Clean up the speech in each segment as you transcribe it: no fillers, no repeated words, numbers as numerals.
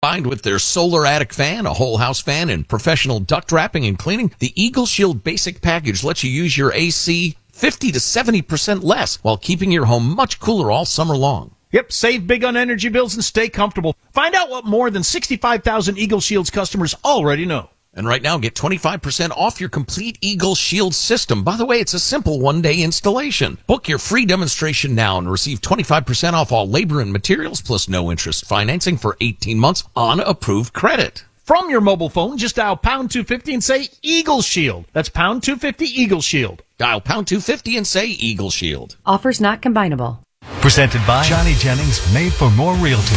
Combined with their solar attic fan, a whole house fan, and professional duct wrapping and cleaning, the Eagle Shield Basic Package lets you use your AC 50 to 70% less while keeping your home much cooler all summer long. Yep, save big on energy bills and stay comfortable. Find out what more than 65,000 Eagle Shields customers already know. And right now, get 25% off your complete Eagle Shield system. By the way, it's a simple one-day installation. Book your free demonstration now and receive 25% off all labor and materials plus no interest financing for 18 months on approved credit. From your mobile phone, just dial pound 250 and say Eagle Shield. That's pound 250 Eagle Shield. Dial pound 250 and say Eagle Shield. Offers not combinable. Presented by Johnny Jennings, Made for More Realty.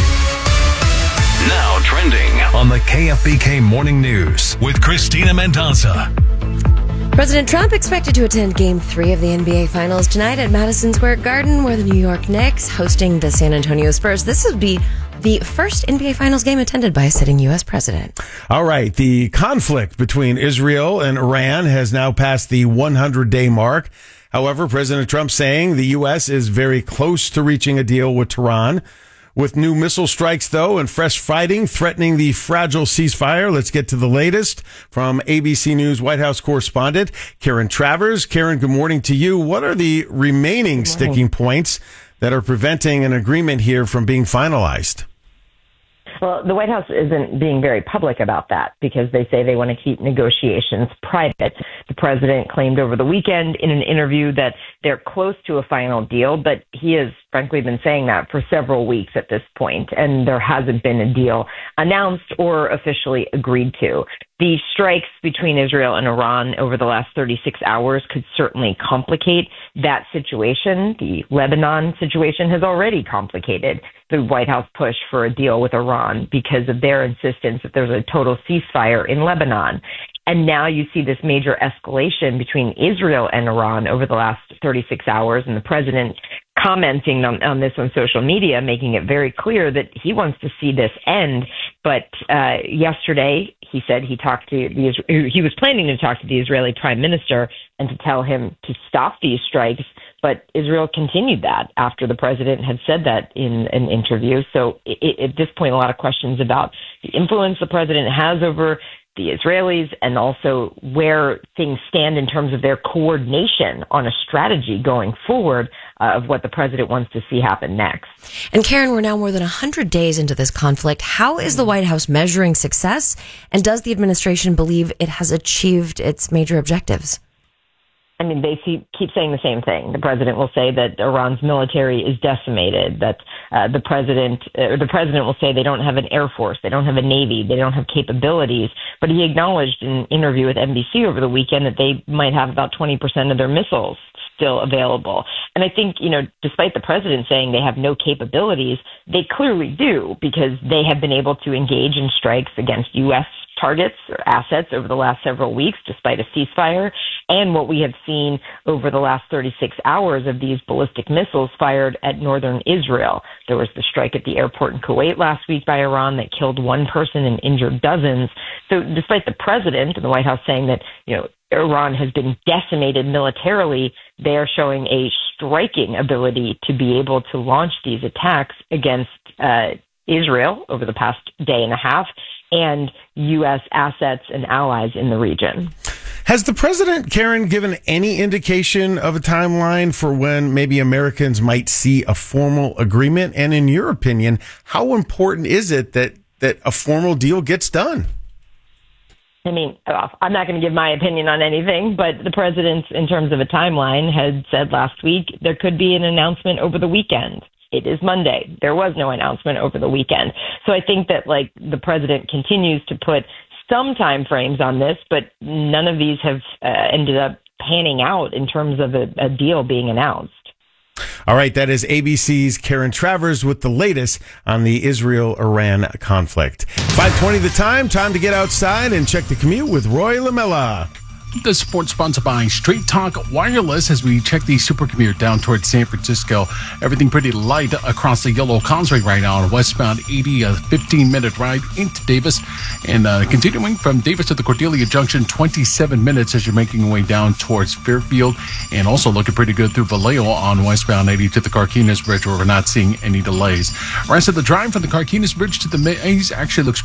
Now trending On the KFBK Morning News with Christina Mendoza. President Trump expected to attend Game 3 of the NBA Finals tonight at Madison Square Garden, where the New York Knicks hosting the San Antonio Spurs. This would be the first NBA Finals game attended by a sitting U.S. president. All right. The conflict between Israel and Iran has now passed the 100-day mark. However, President Trump saying the U.S. is very close to reaching a deal with Tehran. With new missile strikes, though, and fresh fighting threatening the fragile ceasefire, let's get to the latest from ABC News White House correspondent Karen Travers. Karen, good morning to you. What are the remaining sticking points that are preventing an agreement here from being finalized? Well, the White House isn't being very public about that because they say they want to keep negotiations private. The president claimed over the weekend in an interview that they're close to a final deal, but he has frankly been saying that for several weeks at this point, and there hasn't been a deal announced or officially agreed to. The strikes between Israel and Iran over the last 36 hours could certainly complicate that situation. The Lebanon situation has already complicated the White House push for a deal with Iran because of their insistence that there's a total ceasefire in Lebanon. And now you see this major escalation between Israel and Iran over the last 36 hours, and the president commenting on this on social media, making it very clear that he wants to see this end. But yesterday, he said he was planning to talk to the Israeli prime minister and to tell him to stop these strikes. But Israel continued that after the president had said that in an interview. So at this point, a lot of questions about the influence the president has over the Israelis and also where things stand in terms of their coordination on a strategy going forward of what the president wants to see happen next. And Karen, we're now more than 100 days into this conflict. How is the White House measuring success? And does the administration believe it has achieved its major objectives? I mean, they keep saying the same thing. The president will say that Iran's military is decimated, that the president will say they don't have an air force, they don't have a navy, they don't have capabilities. But he acknowledged in an interview with NBC over the weekend that they might have about 20% of their missiles still available. And I think, despite the president saying they have no capabilities, they clearly do, because they have been able to engage in strikes against U.S. targets or assets over the last several weeks, despite a ceasefire. And what we have seen over the last 36 hours of these ballistic missiles fired at northern Israel. There was the strike at the airport in Kuwait last week by Iran that killed one person and injured dozens. So despite the president and the White House saying that, Iran has been decimated militarily, they are showing a striking ability to be able to launch these attacks against Israel over the past day and a half and U.S. assets and allies in the region. Has the president, Karen, given any indication of a timeline for when maybe Americans might see a formal agreement? And in your opinion, how important is it that a formal deal gets done? I mean, I'm not going to give my opinion on anything, but the president, in terms of a timeline, had said last week there could be an announcement over the weekend. It is Monday. There was no announcement over the weekend. So I think that, the president continues to put some time frames on this, but none of these have ended up panning out in terms of a deal being announced. All right, that is ABC's Karen Travers with the latest on the Israel-Iran conflict. 5:20 the time to get outside and check the commute with Roy Lamella. The sports sponsored by Straight Talk Wireless as we check the supercommute down towards San Francisco. Everything pretty light across the Yellow Causeway right now on westbound 80, a 15-minute ride into Davis. And continuing from Davis to the Cordelia Junction, 27 minutes as you're making your way down towards Fairfield. And also looking pretty good through Vallejo on westbound 80 to the Carquinez Bridge, where we're not seeing any delays. Rest of the drive from the Carquinez Bridge to the Maze actually looks